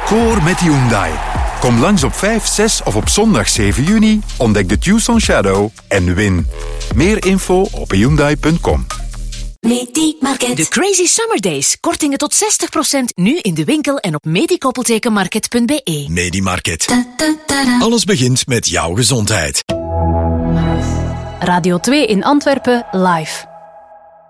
Score met Hyundai. Kom langs op 5, 6 of op zondag 7 juni, ontdek de Tucson Shadow en win. Meer info op Hyundai.com. Medimarket. De Crazy Summer Days. Kortingen tot 60% nu in de winkel en op medikoppeltekenmarket.be. Medimarket. Alles begint met jouw gezondheid. Radio 2 in Antwerpen live.